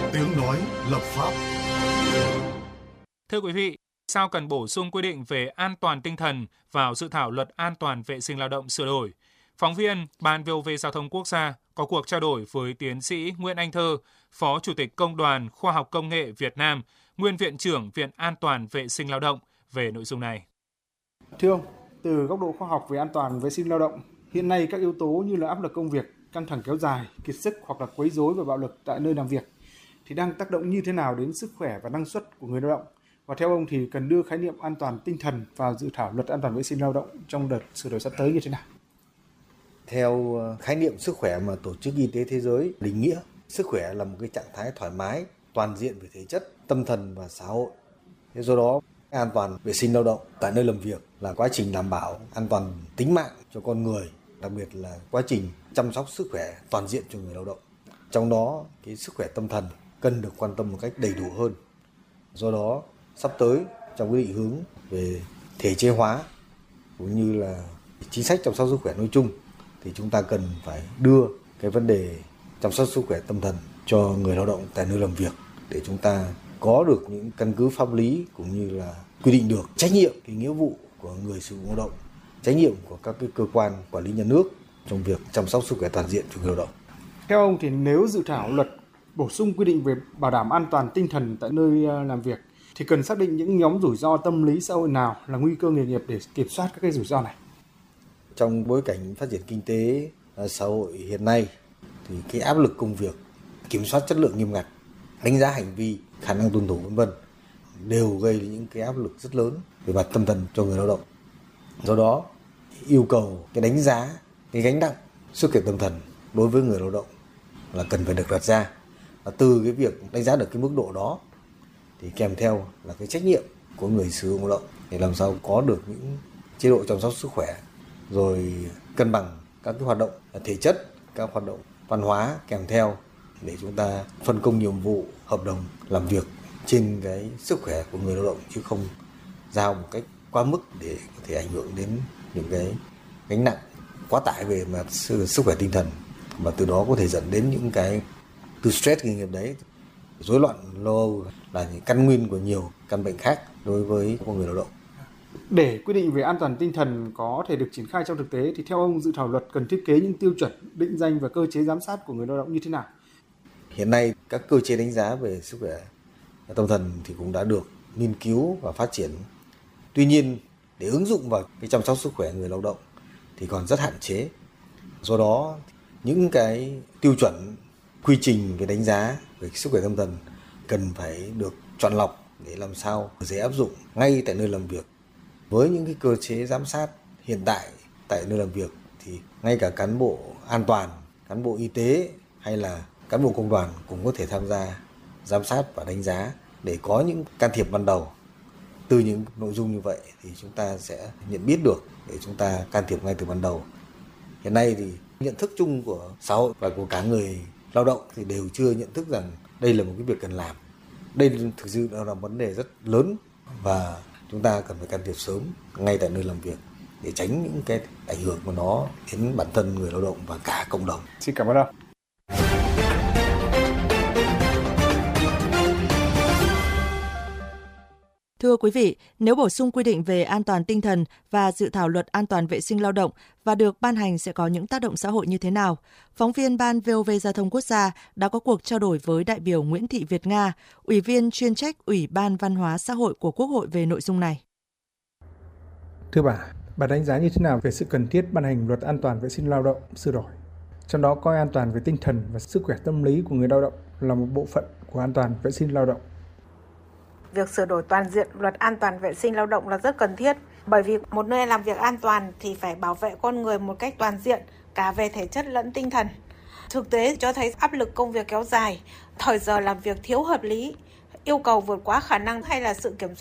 Tiếng nói lập pháp. Thưa quý vị, sao cần bổ sung quy định về an toàn tinh thần vào dự thảo luật an toàn vệ sinh lao động sửa đổi? Phóng viên Ban VOV Giao thông Quốc gia có cuộc trao đổi với tiến sĩ Nguyễn Anh Thơ, Phó Chủ tịch Công đoàn Khoa học Công nghệ Việt Nam, nguyên Viện trưởng Viện An toàn vệ sinh lao động về nội dung này. Thưa ông, từ góc độ khoa học về an toàn vệ sinh lao động, hiện nay các yếu tố như là áp lực công việc, căng thẳng kéo dài, kiệt sức hoặc là quấy rối và bạo lực tại nơi làm việc thì đang tác động như thế nào đến sức khỏe và năng suất của người lao động? Và theo ông thì cần đưa khái niệm an toàn tinh thần vào dự thảo luật an toàn vệ sinh lao động trong đợt sửa đổi sắp tới như thế nào? Theo khái niệm sức khỏe mà Tổ chức Y tế Thế giới định nghĩa, sức khỏe là một cái trạng thái thoải mái, toàn diện về thể chất, tâm thần và xã hội. Do đó, an toàn vệ sinh lao động tại nơi làm việc là quá trình đảm bảo an toàn tính mạng cho con người, đặc biệt là quá trình chăm sóc sức khỏe toàn diện cho người lao động. Trong đó, cái sức khỏe tâm thần cần được quan tâm một cách đầy đủ hơn. Do đó, sắp tới trong cái định hướng về thể chế hóa cũng như là chính sách chăm sóc sức khỏe nói chung thì chúng ta cần phải đưa cái vấn đề chăm sóc sức khỏe tâm thần cho người lao động tại nơi làm việc để chúng ta có được những căn cứ pháp lý cũng như là quy định được trách nhiệm, cái nghĩa vụ của người sử dụng lao động, trách nhiệm của các cái cơ quan quản lý nhà nước trong việc chăm sóc sức khỏe toàn diện cho người lao động. Theo ông thì nếu dự thảo luật bổ sung quy định về bảo đảm an toàn tinh thần tại nơi làm việc thì cần xác định những nhóm rủi ro tâm lý xã hội nào là nguy cơ nghề nghiệp để kiểm soát các cái rủi ro này. Trong bối cảnh phát triển kinh tế xã hội hiện nay thì cái áp lực công việc, kiểm soát chất lượng nghiêm ngặt, đánh giá hành vi, khả năng tuân thủ v.v. đều gây những cái áp lực rất lớn về mặt tâm thần cho người lao động. Do đó, yêu cầu cái đánh giá, cái gánh nặng sức khỏe tâm thần đối với người lao động là cần phải được đặt ra. Và từ cái việc đánh giá được cái mức độ đó thì kèm theo là cái trách nhiệm của người sử dụng lao động để làm sao có được những chế độ chăm sóc sức khỏe, rồi cân bằng các cái hoạt động thể chất, các hoạt động văn hóa kèm theo để chúng ta phân công nhiệm vụ, hợp đồng làm việc trên cái sức khỏe của người lao động chứ không giao một cách quá mức để có thể ảnh hưởng đến những cái gánh nặng quá tải về mặt sức khỏe tinh thần và từ đó có thể dẫn đến những cái từ stress nghề nghiệp đấy, rối loạn lo âu là những căn nguyên của nhiều căn bệnh khác đối với con người lao động. Để quy định về an toàn tinh thần có thể được triển khai trong thực tế thì theo ông dự thảo luật cần thiết kế những tiêu chuẩn, định danh và cơ chế giám sát của người lao động như thế nào? Hiện nay các cơ chế đánh giá về sức khỏe tâm thần thì cũng đã được nghiên cứu và phát triển. Tuy nhiên để ứng dụng vào cái chăm sóc sức khỏe người lao động thì còn rất hạn chế. Do đó những cái tiêu chuẩn, quy trình về đánh giá về sức khỏe tâm thần cần phải được chọn lọc để làm sao dễ áp dụng ngay tại nơi làm việc. Với những cái cơ chế giám sát hiện tại nơi làm việc thì ngay cả cán bộ an toàn, cán bộ y tế hay là cán bộ công đoàn cũng có thể tham gia giám sát và đánh giá để có những can thiệp ban đầu. Từ những nội dung như vậy thì chúng ta sẽ nhận biết được để chúng ta can thiệp ngay từ ban đầu. Hiện nay thì nhận thức chung của xã hội và của cả người lao động thì đều chưa nhận thức rằng đây là một cái việc cần làm. Đây thực sự là vấn đề rất lớn và chúng ta cần phải can thiệp sớm ngay tại nơi làm việc để tránh những cái ảnh hưởng của nó đến bản thân người lao động và cả cộng đồng. Xin cảm ơn ông. Thưa quý vị, nếu bổ sung quy định về an toàn tinh thần và dự thảo luật an toàn vệ sinh lao động và được ban hành sẽ có những tác động xã hội như thế nào? Phóng viên Ban VOV Giao thông Quốc gia đã có cuộc trao đổi với đại biểu Nguyễn Thị Việt Nga, Ủy viên chuyên trách Ủy ban Văn hóa Xã hội của Quốc hội về nội dung này. Thưa bà đánh giá như thế nào về sự cần thiết ban hành luật an toàn vệ sinh lao động sửa đổi? Trong đó coi an toàn về tinh thần và sức khỏe tâm lý của người lao động là một bộ phận của an toàn vệ sinh lao động. Việc sửa đổi toàn diện luật an toàn vệ sinh lao động là rất cần thiết, bởi vì một nơi làm việc an toàn thì phải bảo vệ con người một cách toàn diện, cả về thể chất lẫn tinh thần. Thực tế cho thấy áp lực công việc kéo dài, thời giờ làm việc thiếu hợp lý, yêu cầu vượt quá khả năng hay là sự kiểm soát